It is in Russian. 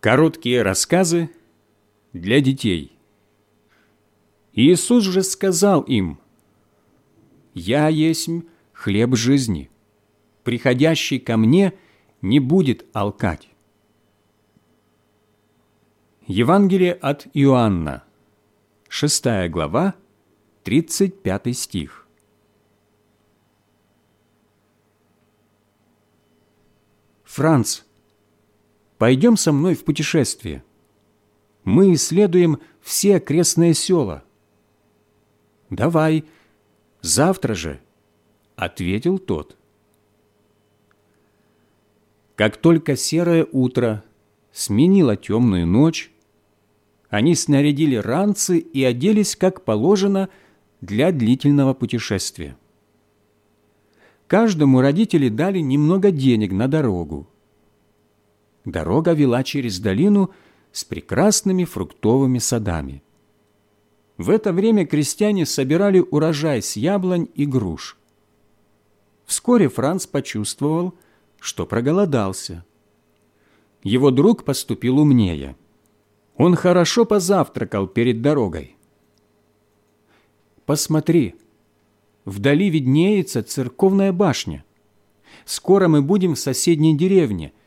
Короткие рассказы для детей. Иисус же сказал им: «Я есмь хлеб жизни. Приходящий ко мне не будет алкать». Евангелие от Иоанна, 6 глава, 35 стих. «Франц, пойдем со мной в путешествие. Мы исследуем все окрестные села». «Давай, завтра же», — ответил тот. Как только серое утро сменило темную ночь, они снарядили ранцы и оделись, как положено, для длительного путешествия. Каждому родители дали немного денег на дорогу. Дорога вела через долину с прекрасными фруктовыми садами. В это время крестьяне собирали урожай с яблонь и груш. Вскоре Франц почувствовал, что проголодался. Его друг поступил умнее. Он хорошо позавтракал перед дорогой. «Посмотри, вдали виднеется церковная башня. Скоро мы будем в соседней деревне,